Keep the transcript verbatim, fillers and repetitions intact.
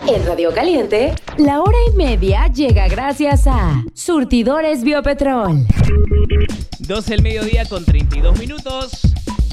En Radio Caliente, la hora y media llega gracias a Surtidores Biopetrol. doce del mediodía con treinta y dos minutos.